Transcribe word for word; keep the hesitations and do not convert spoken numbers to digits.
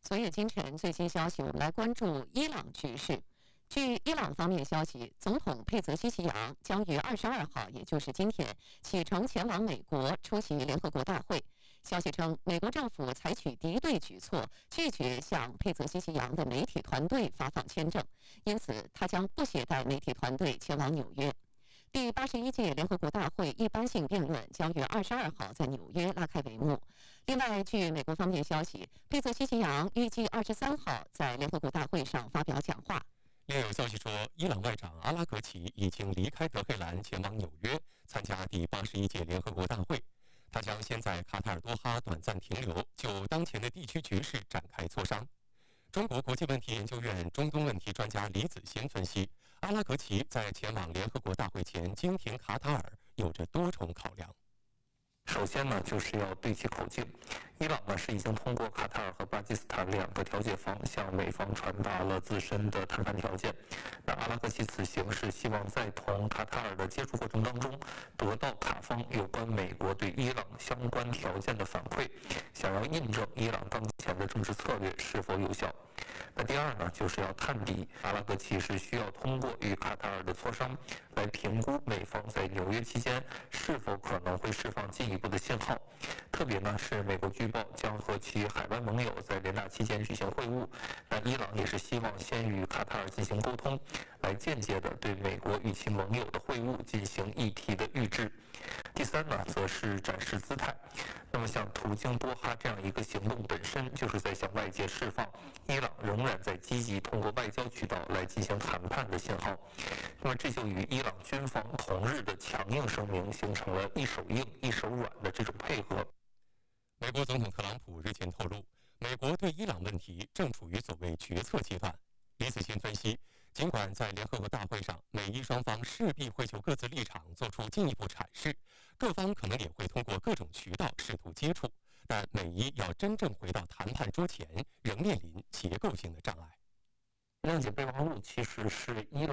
昨夜今晨最新消息，我们来关注伊朗局势。据伊朗方面消息，总统佩泽西奇扬将于二十二号，也就是今天启程前往美国出席联合国大会。消息称，美国政府采取敌对举措，拒绝向佩泽西奇扬的媒体团队发放签证，因此他将不携带媒体团队前往纽约。第八十一届联合国大会一般性辩论将于二十二号在纽约拉开帷幕。另外，据美国方面消息，佩泽西奇扬预计二十三号在联合国大会上发表讲话。 另有消息说，伊朗外长阿拉格齐已经离开德黑兰，前往纽约参加第八十一届联合国大会。他将先在卡塔尔多哈短暂停留，就当前的地区局势展开磋商。中国国际问题研究院中东问题专家李子欣分析，阿拉格齐在前往联合国大会前经停卡塔尔，有着多重考量。 首先呢，就是要对齐口径。伊朗呢是已经通过卡塔尔和巴基斯坦两个调解方向美方传达了自身的谈判条件。那阿拉格齐此行是希望在同卡塔尔的接触过程当中，得到卡方有关美国对伊朗相关条件的反馈，想要印证伊朗当前的政治策略是否有效。那第二呢，就是要探底，阿拉格齐是需要通过与卡塔尔的磋商，来评估美方在纽约期间是否可能会释放进一步的信号。特别呢是美国据报将和其海外盟友在联大期间举行会晤，那伊朗也是希望先与卡塔尔进行沟通，来间接的对美国与其盟友的会晤进行议题的预制。第三呢，则是展示姿态。那么像途经多哈这样一个行动本身就是在向外界释放伊朗仍然在积极通过外交渠道来进行谈判的信号。那么这就与伊朗军方同日的强硬声明形成了一手硬一手软的这种配合。 美国总统特朗普日前透露，美国对伊朗问题正处于所谓决策阶段。李子欣分析，尽管在联合国大会上，美伊双方势必会就各自立场做出进一步阐释，各方可能也会通过各种渠道试图接触，但美伊要真正回到谈判桌前，仍面临结构性的障碍。 谅解备忘录其实是伊朗